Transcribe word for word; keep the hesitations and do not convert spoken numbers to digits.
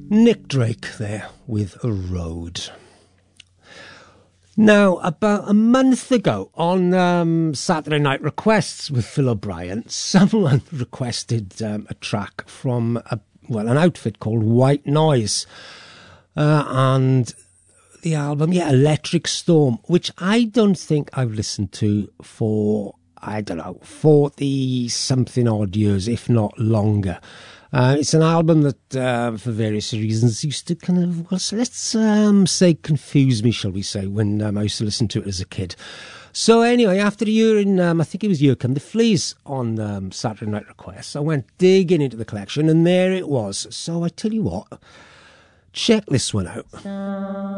Nick Drake there with A Road. Now, about a month ago on um, Saturday Night Requests with Phil O'Brien, someone requested um, a track from, a, well, an outfit called White Noise. Uh, and the album, yeah, Electric Storm, which I don't think I've listened to for, I don't know, forty-something odd years, if not longer. Uh, it's an album that, uh, for various reasons, used to kind of, well, so let's um, say confuse me, shall we say, when um, I used to listen to it as a kid. So anyway, after a year in, um, I think it was Here Come the Fleas on um, Saturday Night Requests, I went digging into the collection, and there it was. So I tell you what, check this one out.